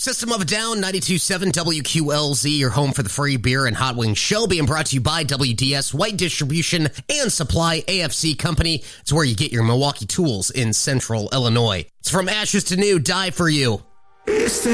System of a Down, 92.7 WQLZ, your home for the free beer and hot wing show, being brought to you by WDS White Distribution and Supply AFC Company. It's where you get your Milwaukee tools in central Illinois. It's From Ashes to New, Die For You.